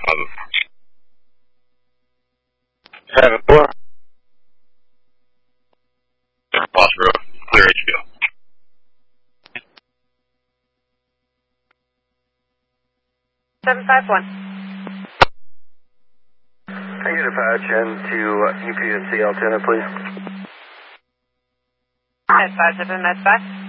7-4. Foster Road, clear HBO. 751. Can I get a patch into UPSC Altoona, please? Med 5, 7, Med 5.